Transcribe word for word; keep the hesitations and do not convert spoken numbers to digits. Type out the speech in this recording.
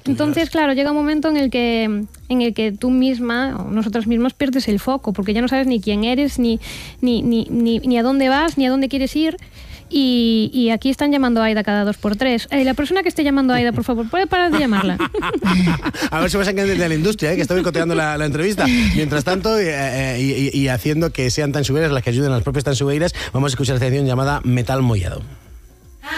Entonces, claro, llega un momento en el que en el que tú misma o nosotros mismos pierdes el foco, porque ya no sabes ni quién eres, ni, ni, ni, ni, ni a dónde vas, ni a dónde quieres ir. Y, y aquí están llamando a Aida cada dos por tres. Eh, la persona que esté llamando a Aida, por favor, ¿puede parar de llamarla? A ver si vas a encantar de la industria, ¿eh? Que estoy boicoteando la, la entrevista. Mientras tanto, eh, y, y, y haciendo que sean tansuberas las que ayuden a las propias tansuberas, vamos a escuchar esta canción llamada Metal Mollado.